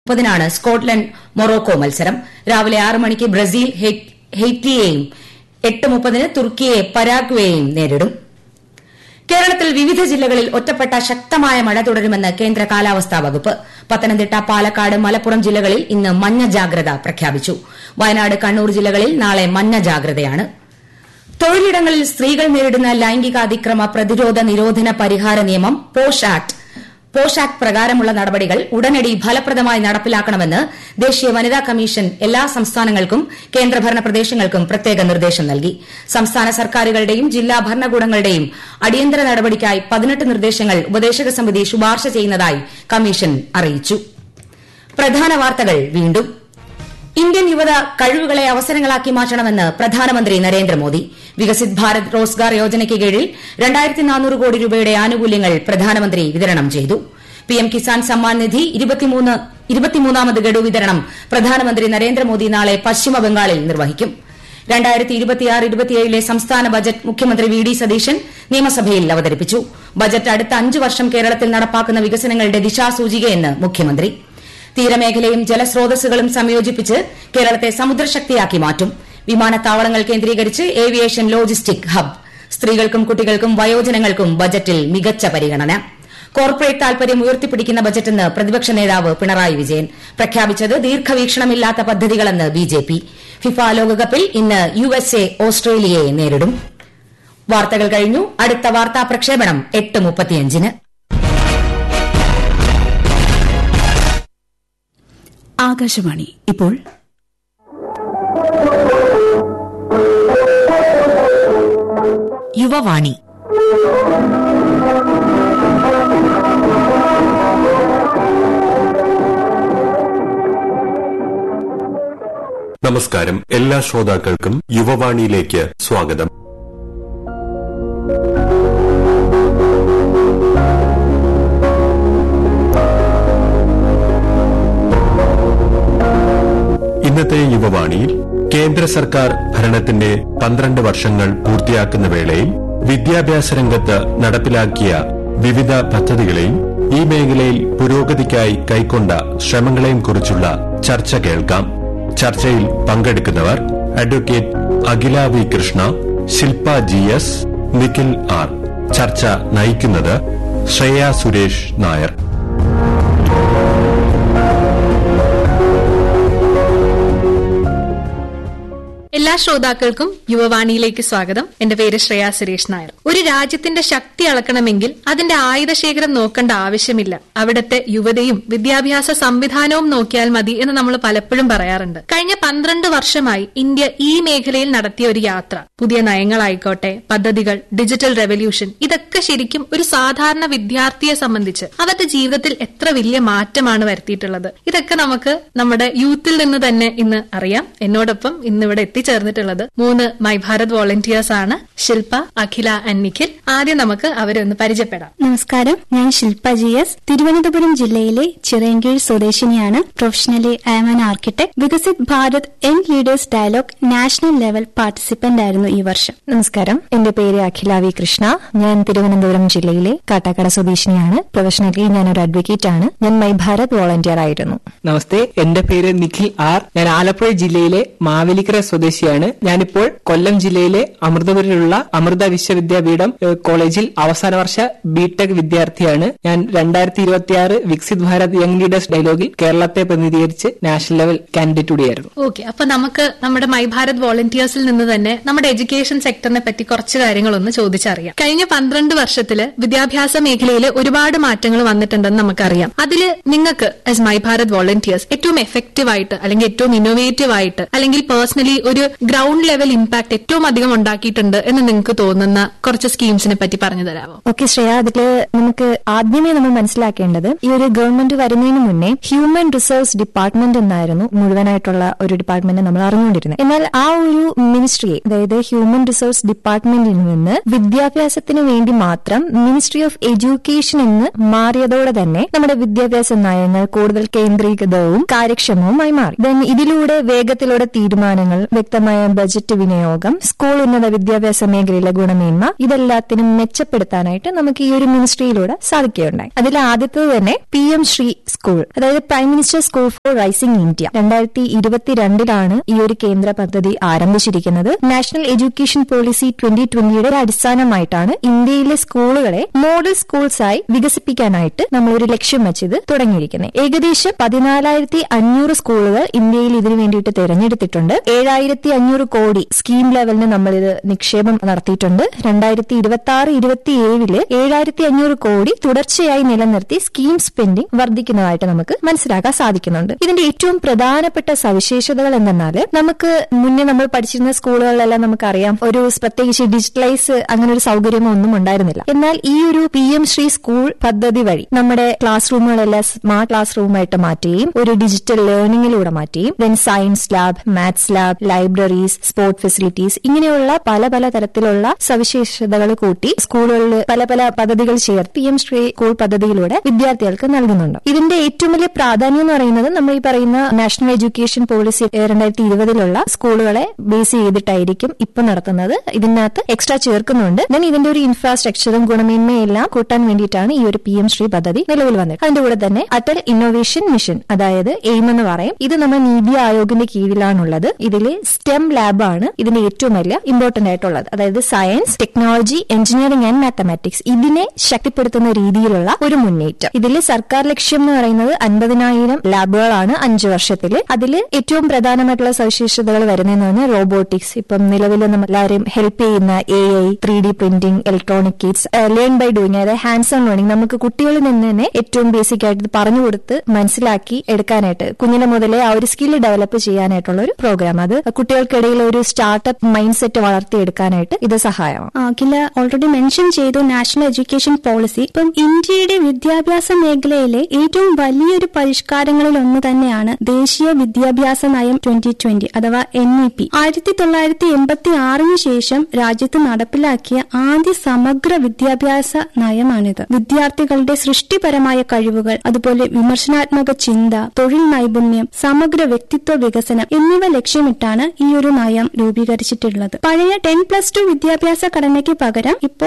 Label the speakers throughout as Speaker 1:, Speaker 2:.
Speaker 1: 30-നാണ് Scotland Morocco മത്സരം. രാവിലെ 6 മണിക്ക് ബ്രസീൽ ഹെയ്റ്റിയെയും 8:30-ന് തുർക്കിയെ പരാഗ്വേയെയും നേരിടും. കേരളത്തിൽ വിവിധ ജില്ലകളിൽ ഒറ്റപ്പെട്ട ശക്തമായ മഴ തുടരുമെന്ന് കേന്ദ്ര കാലാവസ്ഥാ വകുപ്പ്. പത്തനംതിട്ട, പാലക്കാട്, മലപ്പുറം ജില്ലകളിൽ ഇന്ന് മഞ്ഞ ജാഗ്രത പ്രഖ്യാപിച്ചു. വയനാട്, കണ്ണൂർ ജില്ലകളിൽ നാളെ മഞ്ഞ ജാഗ്രതയാണ്. തൊഴിലിടങ്ങളിൽ സ്ത്രീകൾ നേരിടുന്ന ലൈംഗിക അതിക്രമ പ്രതിരോധ നിരോധന പരിഹാര നിയമം പോഷ് ആക്ട് പ്രകാരമുള്ള നടപടികൾ ഉടനടി ഫലപ്രദമായി നടപ്പിലാക്കണമെന്ന് ദേശീയ വനിതാ കമ്മീഷൻ എല്ലാ സംസ്ഥാനങ്ങൾക്കും കേന്ദ്രഭരണ പ്രദേശങ്ങൾക്കും പ്രത്യേക നിർദ്ദേശം നൽകി. സംസ്ഥാന സർക്കാരുകളുടെയും ജില്ലാ ഭരണകൂടങ്ങളുടെയും അടിയന്തര നടപടിക്കായി 18 നിർദ്ദേശങ്ങൾ ഉപദേശക സമിതി ശുപാർശ ചെയ്യുന്നതായി കമ്മീഷൻ അറിയിച്ചു. പ്രധാന വാർത്തകൾ വീണ്ടും. ഇന്ത്യൻ യുവത കഴിവുകളെ അവസരങ്ങളാക്കി മാറ്റണമെന്ന് പ്രധാനമന്ത്രി നരേന്ദ്രമോദി. വികസിത് ഭാരത് റോസ്ഗാർ യോജനയ്ക്ക് കീഴിൽ 2400 കോടി രൂപയുടെ ആനുകൂല്യങ്ങൾ പ്രധാനമന്ത്രി വിതരണം ചെയ്തു. പിഎം കിസാൻ സമ്മാൻ നിധി 23ാമത് ഗഡു വിതരണം പ്രധാനമന്ത്രി നരേന്ദ്രമോദി നാളെ പശ്ചിമബംഗാളിൽ നിർവഹിക്കും. 2026-27 സംസ്ഥാന ബജറ്റ് മുഖ്യമന്ത്രി വി ഡി സതീശൻ നിയമസഭയിൽ അവതരിപ്പിച്ചു. ബജറ്റ് അടുത്ത 5 വർഷം കേരളത്തിൽ നടപ്പാക്കുന്ന വികസനങ്ങളുടെ ദിശാസൂചികയെന്ന് മുഖ്യമന്ത്രി. തീരമേഖലയും ജലസ്രോതസ്സുകളും സംയോജിപ്പിച്ച് കേരളത്തെ സമുദ്രശക്തിയാക്കി മാറ്റും. വിമാനത്താവളങ്ങൾ കേന്ദ്രീകരിച്ച് ഏവിയേഷൻ ലോജിസ്റ്റിക് ഹബ്. സ്ത്രീകൾക്കും കുട്ടികൾക്കും വയോജനങ്ങൾക്കും ബജറ്റിൽ മികച്ച പരിഗണന. കോർപ്പറേറ്റ് താൽപര്യം ഉയർത്തിപ്പിടിക്കുന്ന ബജറ്റെന്ന് പ്രതിപക്ഷ നേതാവ് പിണറായി വിജയൻ. പ്രഖ്യാപിച്ചത് ദീർഘവീക്ഷണമില്ലാത്ത പദ്ധതികളെന്ന് ബിജെപി. ഫിഫ ലോകകപ്പിൽ ഇന്ന് USA ഓസ്ട്രേലിയയെ നേരിടും. വാർത്തകൾ കഴിഞ്ഞു. അടുത്ത വാർത്താ പ്രക്ഷേപണം 8:35-ന്.
Speaker 2: ആകാശവാണി. ഇപ്പോൾ
Speaker 3: യുവവാണി.
Speaker 4: നമസ്കാരം. എല്ലാ ശ്രോതാക്കൾക്കും യുവവാണിയിലേക്ക് സ്വാഗതം. ഇന്നത്തെ യുവവാണിയിൽ കേന്ദ്ര സർക്കാർ ഭരണത്തിന്റെ 12 വർഷങ്ങൾ പൂർത്തിയാക്കുന്ന വേളയിൽ വിദ്യാഭ്യാസ രംഗത്ത് നടപ്പിലാക്കിയ വിവിധ പദ്ധതികളെയും ഈ മേഖലയിൽ പുരോഗതിക്കായി കൈക്കൊണ്ട ശ്രമങ്ങളെയും കുറിച്ചുള്ള ചർച്ച കേൾക്കാം. ചർച്ചയിൽ പങ്കെടുക്കുന്നവർ അഡ്വക്കേറ്റ് അഖില വി കൃഷ്ണ, ശില്പ GS, നിഖിൽ R. ചർച്ച നയിക്കുന്നത് ശ്രേയ സുരേഷ് നായർ.
Speaker 5: എല്ലാ ശ്രോതാക്കൾക്കും യുവവാണിയിലേക്ക് സ്വാഗതം. എന്റെ പേര് ശ്രേയ സുരേഷ് നായർ. ഒരു രാജ്യത്തിന്റെ ശക്തി അളക്കണമെങ്കിൽ അതിന്റെ ആയുധശേഖരം നോക്കേണ്ട ആവശ്യമില്ല, അവിടുത്തെ യുവതയും വിദ്യാഭ്യാസ സംവിധാനവും നോക്കിയാൽ മതി എന്ന് നമ്മൾ പലപ്പോഴും പറയാറുണ്ട്. കഴിഞ്ഞ 12 വർഷമായി ഇന്ത്യ ഈ മേഖലയിൽ നടത്തിയ ഒരു യാത്ര, പുതിയ നയങ്ങളായിക്കോട്ടെ, പദ്ധതികൾ, ഡിജിറ്റൽ റെവല്യൂഷൻ, ഇതൊക്കെ ശരിക്കും ഒരു സാധാരണ വിദ്യാർത്ഥിയെ സംബന്ധിച്ച് അവരുടെ ജീവിതത്തിൽ എത്ര വലിയ മാറ്റമാണ് വരുത്തിയിട്ടുള്ളത്. ഇതൊക്കെ നമുക്ക് നമ്മുടെ യൂത്തിൽ നിന്ന് തന്നെ ഇന്ന് അറിയാം. എന്നോടൊപ്പം ഇന്നിവിടെ ചേർന്നിട്ടുള്ളത് 3 മൈ ഭാരത് വോളണ്ടിയേഴ്സ് ആണ്, ശില്പ, അഖില ആൻഡ് നിഖിൽ. ആദ്യം നമുക്ക് അവരെ ഒന്ന് പരിചയപ്പെടാം.
Speaker 6: നമസ്കാരം, ഞാൻ ശില്പ GS, തിരുവനന്തപുരം ജില്ലയിലെ Chirayinkeezhu സ്വദേശിനിയാണ്. Professionally I am an architect. Viksit Bharat young leaders dialogue national level participant ആയിരുന്നു ഈ വർഷം.
Speaker 7: നമസ്കാരം, എന്റെ പേര് അഖില വി കൃഷ്ണ. ഞാൻ തിരുവനന്തപുരം ജില്ലയിലെ കാട്ടാക്കട സ്വദേശിനിയാണ്. പ്രൊഫഷണലി ഞാനൊരു അഡ്വക്കേറ്റ് ആണ്. ഞാൻ മൈ ഭാരത് വോളണ്ടിയർ ആയിരുന്നു.
Speaker 8: നമസ്തേ, എന്റെ പേര് നിഖിൽ R. ഞാൻ ആലപ്പുഴ ജില്ലയിലെ മാവേലിക്കര സ്വദേശിയാണ്. ഞാനിപ്പോൾ കൊല്ലം ജില്ലയിലെ അമൃതപുരിലുള്ള അമൃത വിശ്വവിദ്യാപീഠം കോളേജിൽ അവസാന വർഷ ബിടെക് വിദ്യാർത്ഥിയാണ്. ഞാൻ 2026 വികസിത് ഭാരത് യങ് ലീഡേഴ്സ് ഡയലോഗിൽ കേരളത്തെ പ്രതിനിധീകരിച്ച് നാഷണൽ ലെവൽ കാൻഡിഡേറ്റ് കൂടിയായിരുന്നു.
Speaker 5: ഓക്കെ, അപ്പൊ നമുക്ക് നമ്മുടെ മൈ ഭാരത് വോളണ്ടിയേഴ്സിൽ നിന്ന് തന്നെ നമ്മുടെ എഡ്യൂക്കേഷൻ സെക്ടറിനെ പറ്റി കുറച്ച് കാര്യങ്ങളൊന്ന് ചോദിച്ചറിയാം. കഴിഞ്ഞ 12 വർഷത്തില് വിദ്യാഭ്യാസ മേഖലയിൽ ഒരുപാട് മാറ്റങ്ങൾ വന്നിട്ടുണ്ടെന്ന് നമുക്കറിയാം. അതിൽ നിങ്ങൾക്ക് ആസ് മൈ ഭാരത് വോളണ്ടിയേഴ്സ് ഏറ്റവും എഫക്റ്റീവ് ആയിട്ട്, അല്ലെങ്കിൽ ഏറ്റവും ഇന്നോവേറ്റീവ് ആയിട്ട്, അല്ലെങ്കിൽ പേഴ്സണലി ഒരു ഗ്രൗണ്ട് ലെവൽ ഇമ്പാക്ട് ഏറ്റവും അധികം ഉണ്ടാക്കിയിട്ടുണ്ട് എന്ന് നിങ്ങൾക്ക് തോന്നുന്ന കുറച്ച് സ്കീംസിനെ പറ്റി പറഞ്ഞു തരാമോ?
Speaker 7: ഓക്കെ ശ്രേയ, അതില് നമുക്ക് ആദ്യമേ നമ്മൾ മനസ്സിലാക്കേണ്ടത്, ഈ ഒരു ഗവൺമെന്റ് വരുന്നതിന് മുന്നേ ഹ്യൂമൻ റിസോഴ്സ് ഡിപ്പാർട്ട്മെന്റ് എന്നായിരുന്നു മുഴുവനായിട്ടുള്ള ഒരു ഡിപ്പാർട്ട്മെന്റ് നമ്മൾ അറിഞ്ഞുകൊണ്ടിരുന്നത്. എന്നാൽ ആ ഒരു മിനിസ്ട്രിയെ, അതായത് ഹ്യൂമൻ റിസോഴ്സ് ഡിപ്പാർട്ട്മെന്റിൽ നിന്ന് വിദ്യാഭ്യാസത്തിന് വേണ്ടി മാത്രം മിനിസ്ട്രി ഓഫ് എഡ്യൂക്കേഷൻ എന്ന് മാറിയതോടെ തന്നെ നമ്മുടെ വിദ്യാഭ്യാസ നയങ്ങൾ കൂടുതൽ കേന്ദ്രീകൃതവും കാര്യക്ഷമവുമായി മാറി. ഇതിലൂടെ വേഗത്തിലൂടെ തീരുമാനങ്ങൾ, വ്യക്തമായ ഫലപ്രദമായ ബജറ്റ് വിനിയോഗം, സ്കൂൾ ഉന്നത വിദ്യാഭ്യാസ മേഖലയിലെ ഗുണമേന്മ, ഇതെല്ലാത്തിനും മെച്ചപ്പെടുത്താനായിട്ട് നമുക്ക് ഈ ഒരു മിനിസ്ട്രിയിലൂടെ സാധിക്കുകയുണ്ടായി. അതിൽ ആദ്യത്തത് തന്നെ PM ശ്രീ സ്കൂൾ, അതായത് prime minister school for rising India. 2022 ഈ ഒരു കേന്ദ്ര പദ്ധതി ആരംഭിച്ചിരിക്കുന്നത്. നാഷണൽ എഡ്യൂക്കേഷൻ പോളിസി 2020യുടെ അടിസ്ഥാനമായിട്ടാണ് ഇന്ത്യയിലെ സ്കൂളുകളെ മോഡൽ സ്കൂൾസായി വികസിപ്പിക്കാനായിട്ട് നമ്മളൊരു ലക്ഷ്യം വെച്ചത് തുടങ്ങിയിരിക്കുന്നത്. ഏകദേശം 14,500 സ്കൂളുകൾ ഇന്ത്യയിൽ ഇതിനു വേണ്ടിയിട്ട് തെരഞ്ഞെടുത്തിട്ടുണ്ട്. 7,500 കോടി സ്കീം ലെവലിന് നമ്മൾ ഇത് നിക്ഷേപം നടത്തിയിട്ടുണ്ട്. 2026-27 7,500 കോടി തുടർച്ചയായി നിലനിർത്തി സ്കീം സ്പെൻഡിംഗ് വർദ്ധിക്കുന്നതായിട്ട് നമുക്ക് മനസ്സിലാക്കാൻ സാധിക്കുന്നുണ്ട്. ഇതിന്റെ ഏറ്റവും പ്രധാനപ്പെട്ട സവിശേഷതകൾ എന്തെന്നാൽ, നമുക്ക് മുന്നേ നമ്മൾ പഠിച്ചിരുന്ന സ്കൂളുകളിലെല്ലാം നമുക്കറിയാം ഒരു പ്രത്യേകിച്ച് ഡിജിറ്റലൈസ് അങ്ങനെ ഒരു സൗകര്യമോ ഒന്നും ഉണ്ടായിരുന്നില്ല. എന്നാൽ ഈ ഒരു PM ശ്രീ സ്കൂൾ പദ്ധതി വഴി നമ്മുടെ ക്ലാസ് റൂമുകളെല്ലാം സ്മാർട്ട് ക്ലാസ് റൂമായിട്ട് മാറ്റുകയും ഒരു ഡിജിറ്റൽ ലേണിംഗിലൂടെ മാറ്റുകയും then science lab, maths lab, libraries, sport facilities, ഇങ്ങനെയുള്ള പല പല തരത്തിലുള്ള സവിശേഷതകൾ കൂട്ടി സ്കൂളുകളിൽ പല പല പദ്ധതികൾ ചേർത്ത് PM ശ്രീ സ്കൂൾ പദ്ധതിയിലൂടെ വിദ്യാർത്ഥികൾക്ക് നൽകുന്നുണ്ട്. ഇതിന്റെ ഏറ്റവും വലിയ പ്രാധാന്യം എന്ന് പറയുന്നത് നമ്മൾ ഈ പറയുന്ന നാഷണൽ എഡ്യൂക്കേഷൻ പോളിസി 2020 സ്കൂളുകളെ ബേസ് ചെയ്തിട്ടായിരിക്കും ഇപ്പൊ നടത്തുന്നത്. ഇതിനകത്ത് എക്സ്ട്രാ ചേർക്കുന്നുണ്ട്. ദെൻ ഇതിന്റെ ഒരു ഇൻഫ്രാസ്ട്രക്ചറും ഗുണമേന്മയും എല്ലാം കൂട്ടാൻ വേണ്ടിയിട്ടാണ് ഈ ഒരു PM ശ്രീ പദ്ധതി നിലവിൽ വന്നത്. അതിന്റെ കൂടെ തന്നെ അടൽ ഇന്നോവേഷൻ മിഷൻ, അതായത് എയിം എന്ന് പറയും, ഇത് നമ്മൾ നീതി ആയോഗിന്റെ കീഴിലാണുള്ളത്. ഇതിൽ STEM ലാബാണ് ഇതിന്റെ ഏറ്റവും വലിയ ഇമ്പോർട്ടന്റ് ആയിട്ടുള്ളത്. അതായത് science, technology, engineering and mathematics, ഇതിനെ ശക്തിപ്പെടുത്തുന്ന രീതിയിലുള്ള ഒരു മുന്നേറ്റം. ഇതിൽ സർക്കാർ ലക്ഷ്യം എന്ന് പറയുന്നത് 50,000 ലാബുകളാണ് 5 വർഷത്തിൽ. അതിൽ ഏറ്റവും പ്രധാനമായിട്ടുള്ള സവിശേഷതകൾ വരുന്നതെന്ന് പറഞ്ഞാൽ റോബോട്ടിക്സ്. ഇപ്പം നിലവിൽ നമ്മളെല്ലാവരെയും ഹെൽപ്പ് ചെയ്യുന്ന AI, 3D printing, electronic kits, learn by doing, അതായത് ഹാൻഡ്സ് ഓൺ ലേണിംഗ്. നമുക്ക് കുട്ടികളിൽ നിന്ന് തന്നെ ഏറ്റവും ബേസിക് ആയിട്ട് ഇത് പറഞ്ഞു കൊടുത്ത് മനസ്സിലാക്കി എടുക്കാനായിട്ട് കുഞ്ഞിനെ മുതലേ ആ ഒരു സ്കില്ല് ഡെവലപ്പ് ചെയ്യാനായിട്ടുള്ള ഒരു പ്രോഗ്രാം. അത് കുട്ടികൾക്കിടയിൽ ഒരു സ്റ്റാർട്ടപ്പ് മൈൻഡ് സെറ്റ് വളർത്തിയെടുക്കാനായിട്ട് ഇത് സഹായമാണ്.
Speaker 6: അഖില ഓൾറെഡി മെൻഷൻ ചെയ്തു നാഷണൽ എഡ്യൂക്കേഷൻ പോളിസി. ഇപ്പം ഇന്ത്യയുടെ വിദ്യാഭ്യാസ മേഖലയിലെ ഏറ്റവും വലിയൊരു പരിഷ്കാരങ്ങളിൽ ഒന്ന് തന്നെയാണ് ദേശീയ വിദ്യാഭ്യാസ നയം 2020 അഥവാ NEP. 1986 ശേഷം രാജ്യത്ത് നടപ്പിലാക്കിയ ആദ്യ സമഗ്ര വിദ്യാഭ്യാസ നയമാണിത്. വിദ്യാർത്ഥികളുടെ സൃഷ്ടിപരമായ കഴിവുകൾ, അതുപോലെ വിമർശനാത്മക ചിന്ത, തൊഴിൽ നൈപുണ്യം, സമഗ്ര വ്യക്തിത്വ വികസനം എന്നിവ ലക്ഷ്യമിട്ടാണ് ഈ ഒരു നയം രൂപീകരിച്ചിട്ടുള്ളത്. പഴയ 10+2 വിദ്യാഭ്യാസ ഘടനയ്ക്ക് പകരം ഇപ്പോ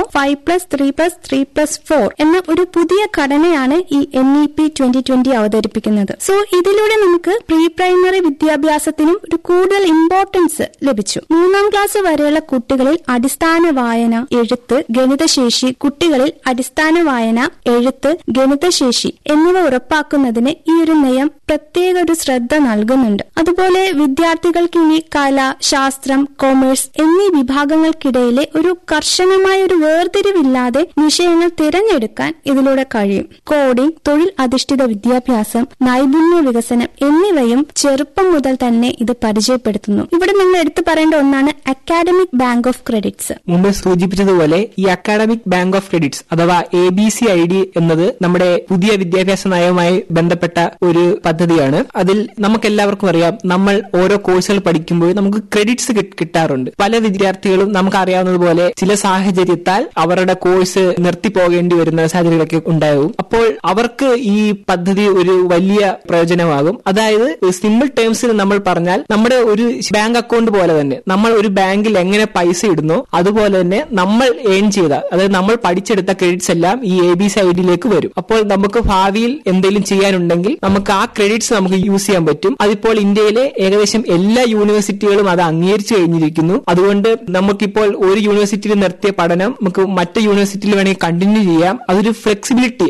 Speaker 6: 5+3+3+4 എന്ന ഒരു പുതിയ ഘടനയാണ് ഈ NEP 2020 അവതരിപ്പിക്കുന്നത്. സോ ഇതിലൂടെ നമുക്ക് പ്രീ പ്രൈമറി വിദ്യാഭ്യാസത്തിനും ഒരു കൂടുതൽ ഇമ്പോർട്ടൻസ് ലഭിച്ചു. 3ാം ക്ലാസ് വരെയുള്ള കുട്ടികളിൽ അടിസ്ഥാന വായന, എഴുത്ത്, ഗണിതശേഷി, കുട്ടികളിൽ അടിസ്ഥാന വായന, എഴുത്ത്, ഗണിതശേഷി എന്നിവ ഉറപ്പാക്കുന്നതിന് ഈ ഒരു നയം പ്രത്യേക ഒരു ശ്രദ്ധ നൽകുന്നുണ്ട്. അതുപോലെ വിദ്യാർത്ഥികൾക്ക് ഇനി കല, ശാസ്ത്രം, കൊമേഴ്സ് എന്നീ വിഭാഗങ്ങൾക്കിടയിലെ ഒരു കർശനമായ ഒരു വേർതിരിവില്ലാതെ വിഷയങ്ങൾ തിരഞ്ഞെടുക്കാൻ ഇതിലൂടെ കഴിയും. കോഡിംഗ്, തൊഴിൽ അധിഷ്ഠിത വിദ്യാഭ്യാസം, നൈപുണ്യ വികസനം എന്നിവയും ചെറുപ്പം മുതൽ തന്നെ ഇത് പരിചയപ്പെടുത്തുന്നു. ഇവിടെ നമ്മൾ എടുത്തു പറയേണ്ട ഒന്നാണ് അക്കാഡമിക് ബാങ്ക് ഓഫ് ക്രെഡിറ്റ്സ്.
Speaker 8: മുമ്പ് സൂചിപ്പിച്ചതുപോലെ ഈ അക്കാഡമിക് ബാങ്ക് ഓഫ് ക്രെഡിറ്റ്സ് അഥവാ ABCID എന്നത് നമ്മുടെ പുതിയ വിദ്യാഭ്യാസ നയവുമായി ബന്ധപ്പെട്ട ഒരു പദ്ധതിയാണ്. അതിൽ നമുക്കെല്ലാവർക്കും അറിയാം, നമ്മൾ ഓരോ കോഴ്സുകൾ പഠിക്കുമ്പോൾ നമുക്ക് ക്രെഡിറ്റ്സ് കിട്ടാറുണ്ട്. പല വിദ്യാർത്ഥികളും നമുക്കറിയാവുന്നതുപോലെ ചില സാഹചര്യത്താൽ അവരുടെ കോഴ്സ് നിർത്തിപ്പോകേണ്ടി വരുന്ന സാഹചര്യങ്ങളൊക്കെ ഉണ്ടാകും. അപ്പോൾ അവർക്ക് ഈ പദ്ധതി ഒരു വലിയ പ്രയോജനമാകും. അതായത് സിമ്പിൾ ടേംസിൽ നമ്മൾ പറഞ്ഞാൽ നമ്മുടെ ഒരു ബാങ്ക് അക്കൗണ്ട് പോലെ തന്നെ നമ്മൾ ഒരു ബാങ്കിൽ എങ്ങനെ പൈസ ഇടുന്നോ അതുപോലെ തന്നെ നമ്മൾ ഏൺ ചെയ്ത, അതായത് നമ്മൾ പഠിച്ചെടുത്ത ക്രെഡിറ്റ്സ് എല്ലാം ഈ ABCIDയിലേക്ക് വരും. അപ്പോൾ നമുക്ക് ഭാവിയിൽ എന്തെങ്കിലും ചെയ്യാനുണ്ടെങ്കിൽ നമുക്ക് ആ ക്രെഡിറ്റ്സ് നമുക്ക് യൂസ് ചെയ്യാൻ പറ്റും. അതിപ്പോൾ ഇന്ത്യയിലെ ഏകദേശം എല്ലാ യൂണിവേഴ്സിറ്റികളും അത് അംഗീകരിച്ചു കഴിഞ്ഞിരിക്കുന്നു. അതുകൊണ്ട് നമുക്കിപ്പോൾ ഒരു യൂണിവേഴ്സിറ്റിയിൽ നിർത്തിയ പഠനം നമുക്ക് മറ്റു യൂണിവേഴ്സിറ്റിയിൽ വേണമെങ്കിൽ കണ്ടിന്യൂ ചെയ്യാം. അതൊരു ഫ്ലെക്സിബിലിറ്റി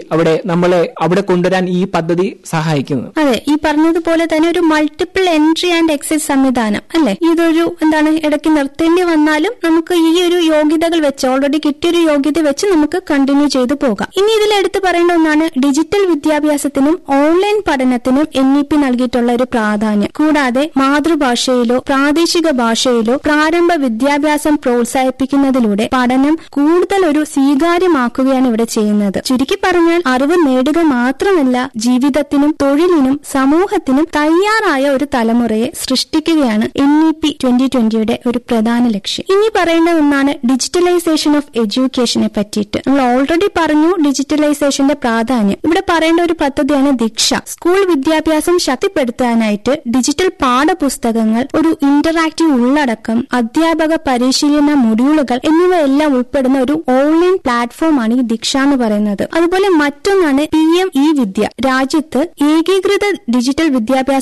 Speaker 8: അവിടെ കൊണ്ടുവരാൻ ഈ പദ്ധതി സഹായിക്കുന്നു.
Speaker 6: അതെ, ഈ പറഞ്ഞതുപോലെ തന്നെ ഒരു മൾട്ടിപ്പിൾ എൻട്രി ആൻഡ് എക്സിറ്റ് സംവിധാനം അല്ലെ. ഇതൊരു ഇടയ്ക്ക് നിർത്തേണ്ടി വന്നാലും നമുക്ക് ഈ ഒരു യോഗ്യതകൾ വെച്ച്, ഓൾറെഡി കിട്ടിയൊരു യോഗ്യത വെച്ച് നമുക്ക് കണ്ടിന്യൂ ചെയ്തു പോകാം. ഇനി ഇതിൽ എടുത്തു പറയേണ്ട ഒന്നാണ് ഡിജിറ്റൽ വിദ്യാഭ്യാസത്തിനും ഓൺലൈൻ പഠനത്തിനും NEP നൽകിയിട്ടുള്ള ഒരു പ്രാധാന്യം. കൂടാതെ മാതൃഭാഷയിലോ പ്രാദേശിക ഭാഷയിലോ പ്രാരംഭ വിദ്യാഭ്യാസം പ്രോത്സാഹിപ്പിക്കുന്നതിലൂടെ പഠനം കൂടുതൽ ഒരു സ്വീകാര്യമാക്കുകയാണ് ഇവിടെ ചെയ്യുന്നത്. ചുരുക്കി പറഞ്ഞാൽ അറിവ് നേടുക മാത്രമല്ല, ജീവിതത്തിനും തൊഴിലിനും സമൂഹത്തിനും തയ്യാറായ ഒരു തലമുറയെ സൃഷ്ടിക്കുകയാണ് NEP 2020യുടെ ഒരു പ്രധാന ലക്ഷ്യം. ഇനി പറയേണ്ട ഒന്നാണ് ഡിജിറ്റലൈസേഷൻ ഓഫ് എഡ്യൂക്കേഷനെ പറ്റിയിട്ട്. നമ്മൾ ഓൾറെഡി പറഞ്ഞു ഡിജിറ്റലൈസേഷന്റെ പ്രാധാന്യം. ഇവിടെ പറയേണ്ട ഒരു പദ്ധതിയാണ് ദീക്ഷ. സ്കൂൾ വിദ്യാഭ്യാസം ശക്തിപ്പെടുത്താനായിട്ട് ഡിജിറ്റൽ പാഠപുസ്തകങ്ങൾ, ഒരു ഇന്ററാക്റ്റീവ് ഉള്ളടക്കം, അധ്യാപക പരിശീലന മൊഡ്യൂളുകൾ എന്നിവയെല്ലാം ഉൾപ്പെടുന്ന ഒരു ഓൺലൈൻ പ്ലാറ്റ്ഫോമാണ് ഈ ദീക്ഷ എന്ന് പറയുന്നത്. അതുപോലെ മറ്റൊന്നാണ് PM-eVidya. രാജ്യത്ത് ഏകീകൃത ഡിജിറ്റൽ വിദ്യാഭ്യാസ